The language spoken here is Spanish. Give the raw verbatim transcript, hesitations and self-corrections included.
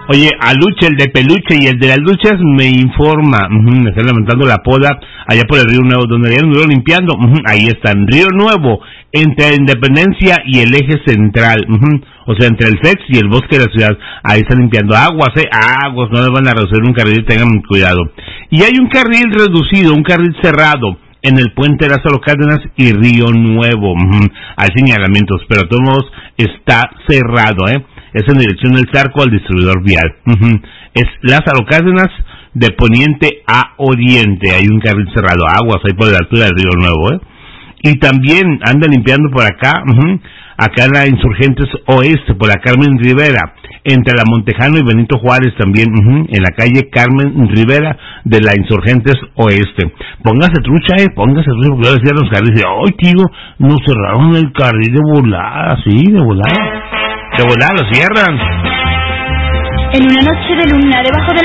Oye, Aluche, el de peluche y el de las luchas me informa, uh-huh, me están levantando la poda allá por el Río Nuevo, donde habían ido limpiando, uh-huh, ahí están, Río Nuevo, entre Independencia y el eje central, uh-huh, o sea, entre el S E X y el bosque de la ciudad, ahí están limpiando aguas, eh, aguas, no les van a reducir un carril, tengan cuidado. Y hay un carril reducido, un carril cerrado, en el puente Lázaro Cárdenas y Río Nuevo, uh-huh, hay señalamientos, pero de todos modos está cerrado, eh. Es en dirección del Zarco al distribuidor vial. Uh-huh. Es Lázaro Cárdenas de poniente a oriente. Hay un carril cerrado, aguas ahí por la altura del Río Nuevo, ¿eh? Y también anda limpiando por acá, uh-huh, acá en la Insurgentes Oeste, por la Carmen Rivera, entre la Montejano y Benito Juárez también, uh-huh, en la calle Carmen Rivera de la Insurgentes Oeste. Póngase trucha, eh, póngase trucha, porque yo decía a los carriles, ay tío, nos cerraron el carril de volada, sí, de volada. De volar, lo cierran. En una noche de luna debajo de la